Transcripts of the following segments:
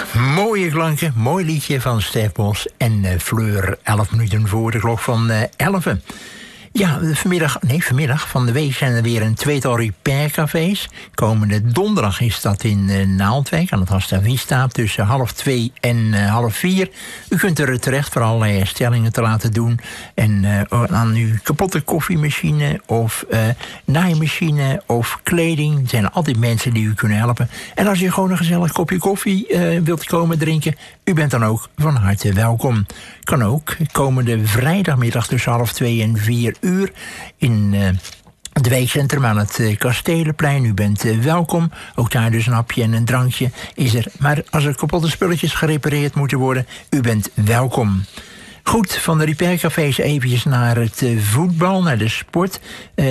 Mooie klanken, mooi liedje van Stef Bos en Fleur. 11 minuten voor de klok van 11. Ja, vanmiddag van de week zijn er weer een tweetal repaircafés. Komende donderdag is dat in Naaldwijk aan het Hasta Vista tussen 3:30 en 3:30. U kunt er terecht voor allerlei herstellingen te laten doen. En aan uw kapotte koffiemachine of naaimachine of kleding. Er zijn altijd mensen die u kunnen helpen. En als u gewoon een gezellig kopje koffie wilt komen drinken, u bent dan ook van harte welkom. Kan ook komende vrijdagmiddag tussen 2:30 en 4:00 in het wijkcentrum aan het Kastelenplein. U bent welkom. Ook daar dus een hapje en een drankje is er. Maar als er kapotte spulletjes gerepareerd moeten worden, u bent welkom. Goed, van de repaircafés eventjes naar het voetbal, naar de sport.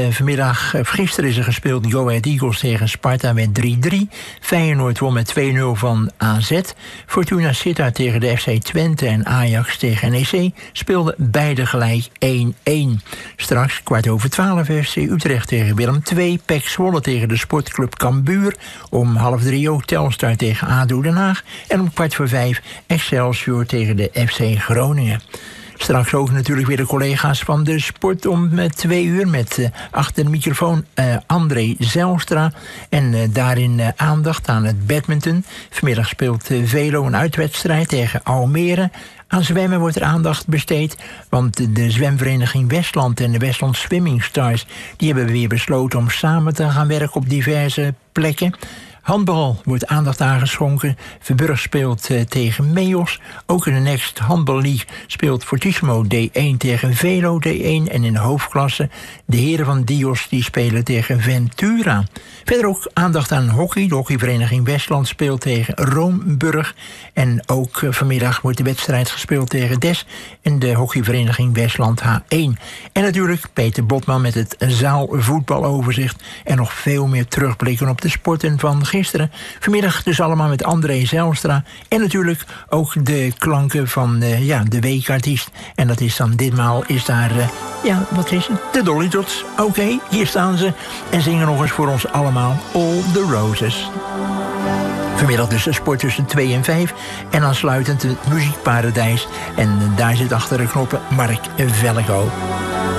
Gisteren is er gespeeld Go Ahead Eagles tegen Sparta met 3-3. Feyenoord won met 2-0 van AZ. Fortuna Sittard tegen de FC Twente en Ajax tegen NEC speelden beide gelijk 1-1. Straks 12:15 FC Utrecht tegen Willem II. PEC Zwolle tegen de sportclub Cambuur. Om 2:30 ook Telstar tegen ADO Den Haag. En om 4:15 Excelsior tegen de FC Groningen. Straks ook natuurlijk weer de collega's van de sport om 2:00 met achter de microfoon André Zijlstra. En daarin aandacht aan het badminton. Vanmiddag speelt Velo een uitwedstrijd tegen Almere. Aan zwemmen wordt er aandacht besteed, want de zwemvereniging Westland en de Westland Swimming Stars die hebben weer besloten om samen te gaan werken op diverse plekken. Handbal wordt aandacht aangeschonken. Verburg speelt tegen Meos. Ook in de Next Handbal League speelt Fortissimo D1 tegen Velo D1. En in de hoofdklasse de heren van Dios die spelen tegen Ventura. Verder ook aandacht aan hockey. De hockeyvereniging Westland speelt tegen Roomburg. En ook vanmiddag wordt de wedstrijd gespeeld tegen Des en de hockeyvereniging Westland H1. En natuurlijk Peter Botman met het zaalvoetbaloverzicht. En nog veel meer terugblikken op de sporten van gisteren. Vanmiddag dus allemaal met André Zijlstra. En natuurlijk ook de klanken van de weekartiest. En dat is dan ditmaal is daar, wat is het? De Dolly Dots. Oké, hier staan ze. En zingen nog eens voor ons allemaal All the Roses. Vanmiddag dus de sport tussen 2 en 5. En aansluitend het muziekparadijs. En daar zit achter de knoppen Mark Velgo.